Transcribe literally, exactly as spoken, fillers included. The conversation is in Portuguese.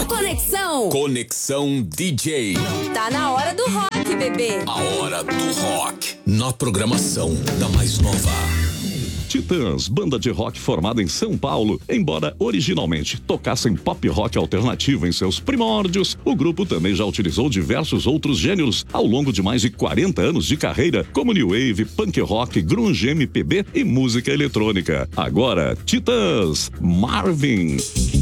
Conexão. Conexão D J. Tá na hora do rock, bebê. A hora do rock. Na programação da mais nova. Titãs, banda de rock formada em São Paulo. Embora originalmente tocassem pop rock alternativo em seus primórdios, o grupo também já utilizou diversos outros gêneros ao longo de mais de quarenta anos de carreira, como new wave, punk rock, grunge, M P B e música eletrônica. Agora, Titãs, Marvin.